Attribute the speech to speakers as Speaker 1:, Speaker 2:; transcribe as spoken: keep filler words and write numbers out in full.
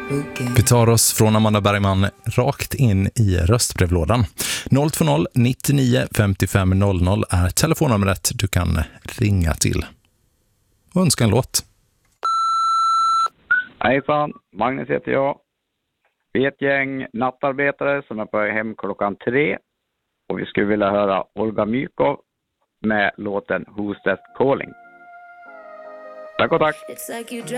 Speaker 1: Vi tar oss från Amanda Bergman rakt in i röstbrevlådan. noll två noll nittionio femtiofem noll noll är telefonnumret du kan ringa till och önska en låt.
Speaker 2: Hejsan, Magnus heter jag. Vi är ett gäng nattarbetare som är på väg hem klockan tre. Och vi skulle vilja höra Olga Mykov med låten Who's That Calling. Tack och tack.